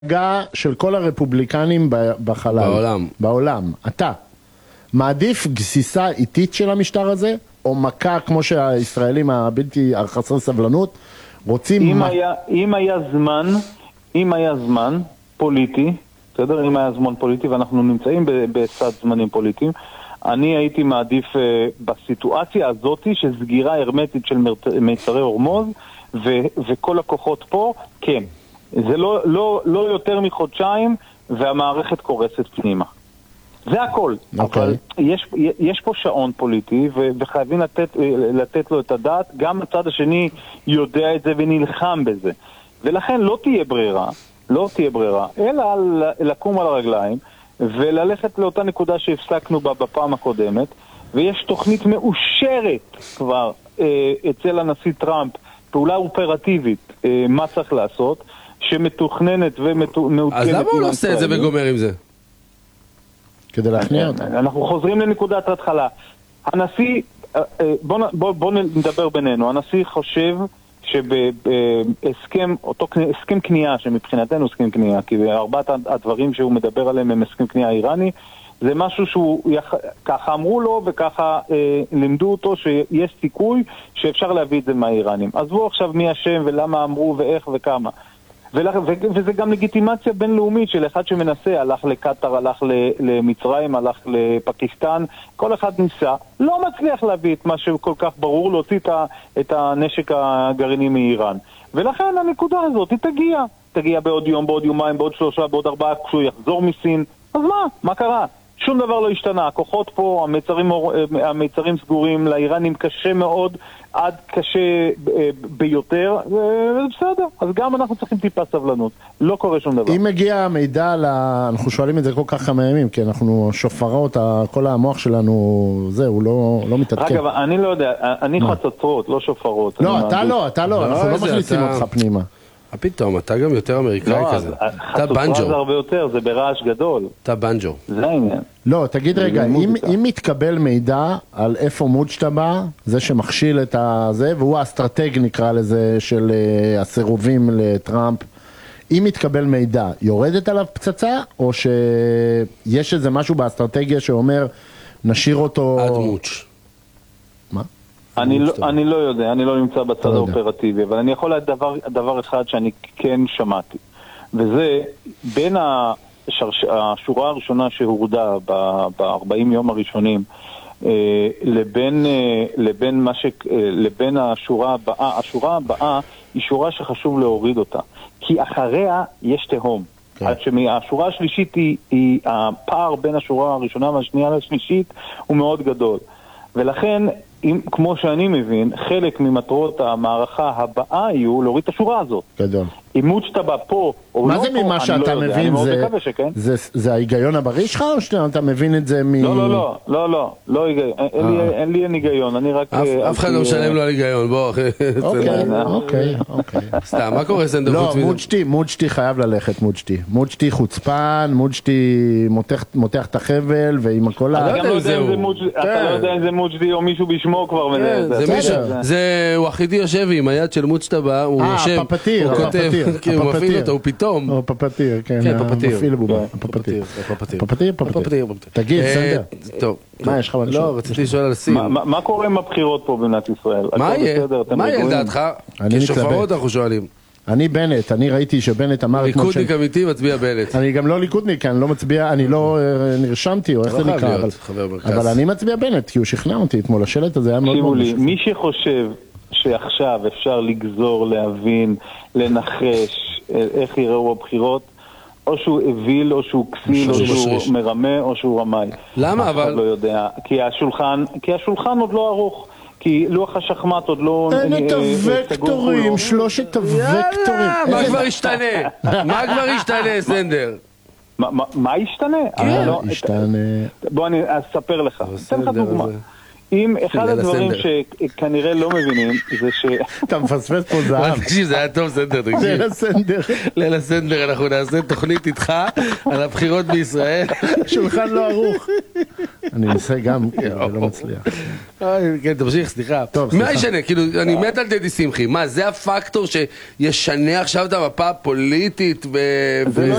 המפלגה של כל הרפובליקנים בחלל. בעולם. אתה מעדיף גסיסה איטית של המשטר הזה, או מכה כמו שהישראלים הבלתי חסרי סבלנות רוצים... אם היה זמן פוליטי, בסדר? אם היה זמן פוליטי, ואנחנו נמצאים בסד זמנים פוליטיים, אני הייתי מעדיף בסיטואציה הזאת של סגירה הרמטית של מיצרי הורמוז, וכל הכוחות פה, כן. זה לא יותר מחודשיים, והמערכת קורסת פנימה. זה הכל. אבל יש פה שעון פוליטי, וחייבים לתת לו את הדעת. גם הצד השני יודע את זה ונלחם בזה. ולכן לא תהיה ברירה, אלא לקום על הרגליים, וללכת לאותה נקודה שהפסקנו בה בפעם הקודמת, ויש תוכנית מאושרת כבר אצל הנשיא טראמפ, פעולה אופרטיבית, מה צריך לעשות, שמתוכננת ומעודכנת. אז למה הוא לא עושה את זה וגומר עם זה? כדי להכניע אותה. אנחנו חוזרים לנקודת ההתחלה. הנשיא, בוא נדבר בינינו, הנשיא חושב שבהסכם, אותו הסכם קנייה, שמבחינתנו הסכם קנייה, כי ארבעת הדברים שהוא מדבר עליהם הם הסכם קנייה איראני, זה משהו שהוא, ככה אמרו לו וככה לימדו אותו שיש סיכוי שאפשר להביא את זה מהאיראנים. עזבו עכשיו מי השם ולמה אמרו ואיך וכמה. וזה גם לגיטימציה בינלאומית של אחד שמנסה, הלך לקטר, הלך למצרים, הלך לפקיסטן, כל אחד ניסה, לא מצליח להביא את מה שכל כך ברור, להוציא את הנשק הגרעיני מאיראן. ולכן הנקודה הזאת היא תגיע בעוד יום, בעוד יומיים, בעוד 3, בעוד 4, כשהוא יחזור מסין. אז מה קרה? שום דבר לא השתנה, הכוחות פה, המיצרים סגורים, לאיראנים קשה מאוד, עד קשה ביותר, וזה בסדר. אז גם אנחנו צריכים טיפה סבלנות, לא קורה שום דבר. אם מגיע מידע, אנחנו שואלים את זה כל כך כמה ימים, כי אנחנו שופרות, כל המוח שלנו, זה, הוא לא מתעדכן. אגב, אני לא יודע, אני חצוצרות, לא שופרות. לא, אתה לא, אנחנו לא מכניסים אותך פנימה. פתאום, אתה גם יותר אמריקאי כזה. אתה בנג'ו. חצוצרה זה הרבה יותר, זה ברעש גדול. אתה בנג'ו. זה העניין. לא, תגיד רגע, אם מתקבל מידע על איפה מוג'טבה, זה שמכשיל את זה, והוא האסטרטג נקרא לזה של הסירובים לטראמפ, אם מתקבל מידע, יורדת עליו פצצה, או שיש איזה משהו באסטרטגיה שאומר, נשאיר אותו... עד מוץ'. מה? אני לא יודע, אני לא נמצא בצד האופרטיבי, אבל אני יכול להגיד דבר אחד שאני כן שמעתי, וזה בין השורה הראשונה שהורדה ב-40 יום הראשונים, לבין השורה הבאה היא שורה שחשוב להוריד אותה, כי אחריה יש תהום. השורה השלישית היא הפער בין השורה הראשונה והשנייה לשלישית הוא מאוד גדול, ולכן כמו שאני מבין, חלק ממטרות המערכה הבאה יהיו להוריד את השורה הזאת. גדול. אם מוג'טבה פה או לא פה, אני לא יודע. מה זה ממה שאתה מבין, זה ההיגיון הבריא שלך, או שאתה מבין את זה מ... לא היגיון. אין לי היגיון, אני רק... אף אחד לא משלם לו על היגיון, בוא. אוקיי. סתם, מה קורה סנדר חוץ מזה? לא, מוג'טי חייב ללכת, מוג'טי חוצפן, מוג'טי מותח את החבל, ועם הכל... אתה לא יודע אם זה מוג'טי או מישהו בשמו כבר. הוא אחידי יושב עם היד של מוג'טבה, הוא יושב, הוא כותב, הוא מפעיל אותו, הוא פתאום. או פפטיר, כן. כן, פפטיר. מפעיל בובה, פפטיר. תגיד, סנדר. טוב. מה, יש לך מה לשאול? לא, רציתי לשאול על סין. מה קורה עם הבחירות פה במדינת ישראל? מה יהיה לדעתך? כשופרות אנחנו שואלים. אני בנט, אני ראיתי שבנט אמר... ליכודניק אמיתי מצביע בנט. אני גם לא ליכודניק, אני לא מצביע, אני לא נרשמתי, או איך זה נקרא, אבל אני מצביע בנט, כי הוא שכנע אותי אתמול, השלט הזה היה מאוד מאוד משהו. מי שחושב שעכשיו אפשר לגזור, להבין, לנחש איך יראו הבחירות, או שהוא הביל, או שהוא כסיל, או שהוא מרמה, או שהוא רמאי. למה אבל? לא יודע, כי השולחן עוד לא ארוך. כי לוח השחמט עוד לא... אין את הוקטורים, 3 הוקטורים. מה כבר ישתנה, סנדר? מה ישתנה? ישתנה. בוא אני אספר לך. אתן לך דוגמה. אם אחד הדברים שכנראה לא מבינים זה ש... אתה מפספס פה זהב. תקשיב, זה היה טוב סנדר, תקשיב. ליל הסנדר. ליל הסנדר, אנחנו נעשה תוכנית איתך על הבחירות בישראל. שולחן לא ערוך. אני מנסה גם, לא מצליח. כן, תמשיך, סליחה. מה ישנה? כאילו, אני מת על דדי שמחי. מה, זה הפקטור שישנה עכשיו את המפה הפוליטית?